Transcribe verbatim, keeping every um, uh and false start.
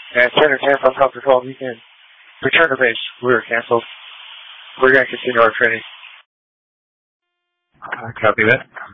And Center Tampa Helicopter twelve, you can return to base. We were canceled. We're going to continue our training. Uh, copy that.